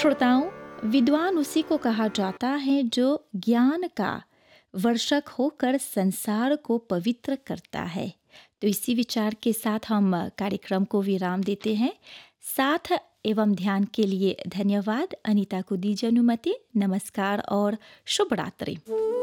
श्रोताओं, विद्वान उसी को कहा जाता है जो ज्ञान का वर्षक होकर संसार को पवित्र करता है। तो इसी विचार के साथ हम कार्यक्रम को विराम देते हैं। साथ एवं ध्यान के लिए धन्यवाद। अनीता को दीजिए अनुमति। नमस्कार और शुभ रात्रि।